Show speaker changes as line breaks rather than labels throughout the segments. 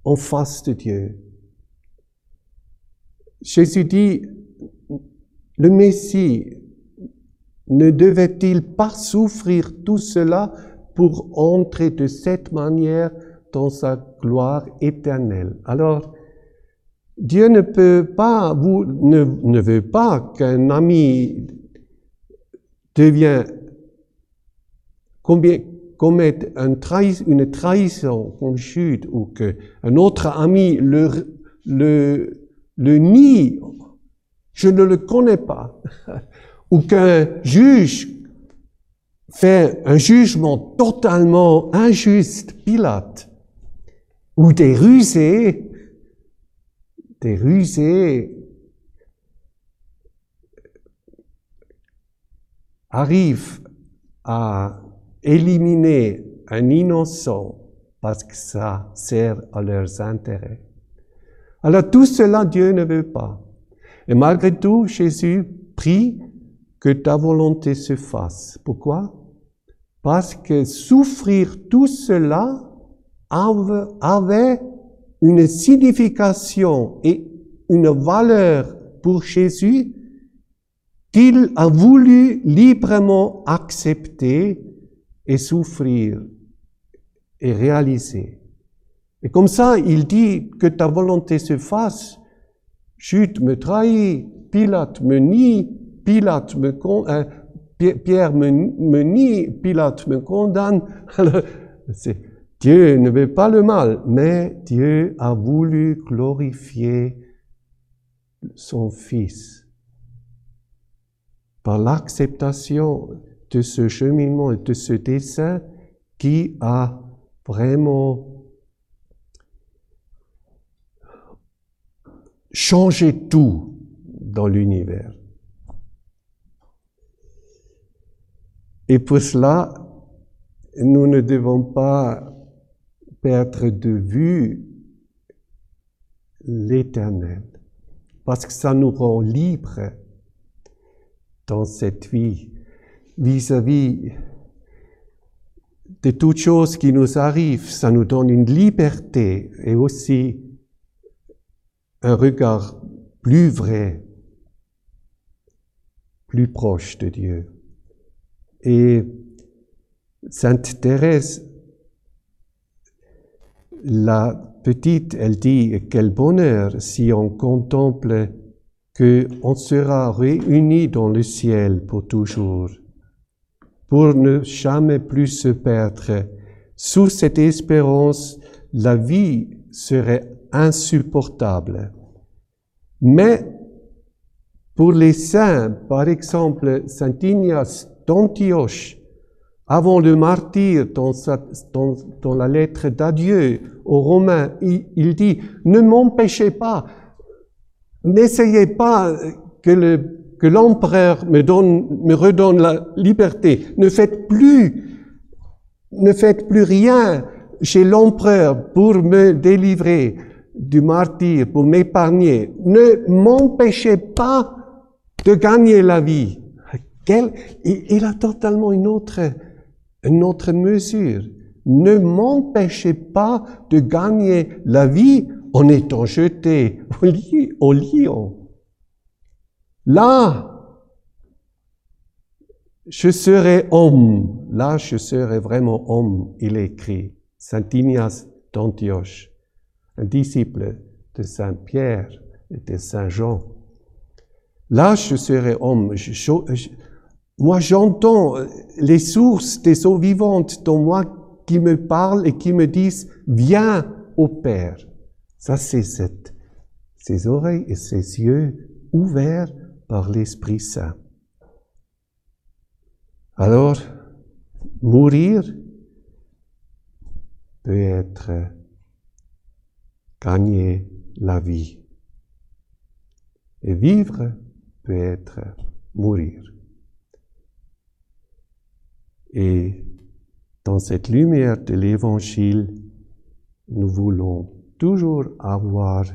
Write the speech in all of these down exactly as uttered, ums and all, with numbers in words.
en face de Dieu. Jésus dit, le Messie ne devait-il pas souffrir tout cela pour entrer de cette manière dans sa gloire éternelle? Alors, Dieu ne peut pas, vous, ne, ne veut pas qu'un ami devienne, combien, commette un trahi, une trahison comme Jude, ou qu'un autre ami le, le, le nie, je ne le connais pas, ou qu'un juge fait un jugement totalement injuste, Pilate, ou des rusés, des rusés arrivent à éliminer un innocent parce que ça sert à leurs intérêts. Alors tout cela, Dieu ne veut pas. Et malgré tout, Jésus prie que ta volonté se fasse. Pourquoi? Parce que souffrir tout cela avait une signification et une valeur pour Jésus qu'il a voulu librement accepter et souffrir et réaliser. Et comme ça, il dit que ta volonté se fasse. Jude me trahit, Pilate me nie, Pilate me con, euh, Pierre me, me nie, Pilate me condamne. Alors, c'est, Dieu ne veut pas le mal, mais Dieu a voulu glorifier son Fils par l'acceptation de ce cheminement et de ce dessein qui a vraiment changé tout dans l'univers. Et pour cela, nous ne devons pas perdre de vue l'Éternel, parce que ça nous rend libres dans cette vie, vis-à-vis de toutes choses qui nous arrivent. Ça nous donne une liberté et aussi un regard plus vrai, plus proche de Dieu. Et Sainte Thérèse, la petite, elle dit « Quel bonheur si on contemple qu'on sera réunis dans le ciel pour toujours, pour ne jamais plus se perdre. Sous cette espérance, la vie serait insupportable. Mais pour les saints, par exemple, Saint Ignace d'Antioche, avant le martyre, dans, sa, dans, dans la lettre d'adieu aux Romains, il, il dit « Ne m'empêchez pas, n'essayez pas que, le, que l'empereur me, donne, me redonne la liberté. Ne faites plus, ne faites plus rien chez l'empereur pour me délivrer du martyre, pour m'épargner. Ne m'empêchez pas de gagner la vie. » Quel, il a totalement une autre, une autre mesure. Ne m'empêchez pas de gagner la vie en étant jeté au, li, au lion. Là, je serai homme. Là, je serai vraiment homme, il écrit. Saint Ignace d'Antioche, un disciple de Saint Pierre et de Saint Jean. Là, je serai homme. Je, je, moi, j'entends les sources des eaux vivantes dans moi qui me parlent et qui me disent « Viens au Père ». Ça, c'est cette, ses oreilles et ses yeux ouverts par l'Esprit Saint. Alors, mourir peut être gagner la vie. Et vivre peut être mourir. Et dans cette lumière de l'Évangile, nous voulons toujours avoir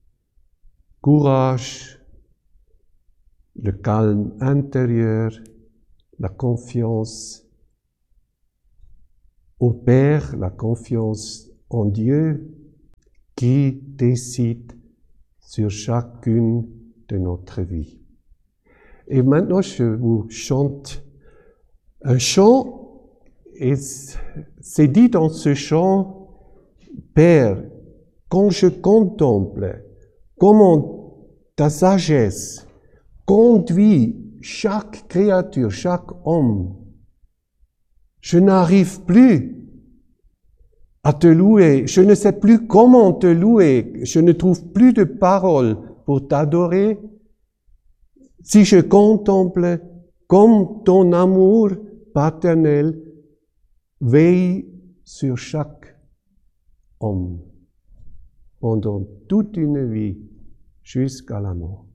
courage, le calme intérieur, la confiance au Père, la confiance en Dieu, qui décide sur chacune de notre vie. Et maintenant, je vous chante un chant, et c'est dit dans ce chant, Père, quand je contemple comment ta sagesse conduit chaque créature, chaque homme, je n'arrive plus à te louer, je ne sais plus comment te louer, je ne trouve plus de paroles pour t'adorer. Si je contemple comme ton amour paternel veille sur chaque homme pendant toute une vie jusqu'à la mort.